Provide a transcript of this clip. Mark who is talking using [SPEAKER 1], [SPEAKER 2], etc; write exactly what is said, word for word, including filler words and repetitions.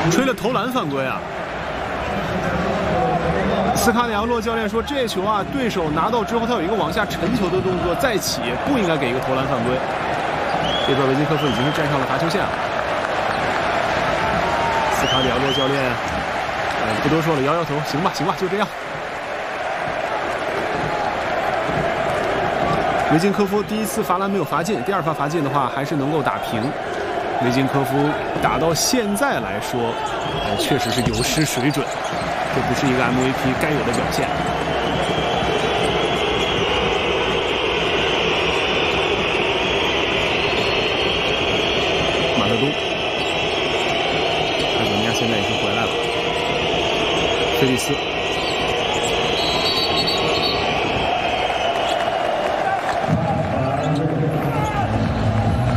[SPEAKER 1] 吹了投篮犯规啊！斯卡里扬洛教练说，这球啊，对手拿到之后，他有一个往下沉球的动作，再起不应该给一个投篮犯规。这边维金科夫已经是站上了罚球线了。斯卡里扬洛教练，呃，不多说了，摇摇头，行吧，行吧，就这样。维金科夫第一次罚篮没有罚进，第二发罚进的话还是能够打平。维金科夫打到现在来说，呃，确实是有失水准，这不是一个 M V P 该有的表现。马特东，艾佐尼亚现在已经回来了，菲利斯。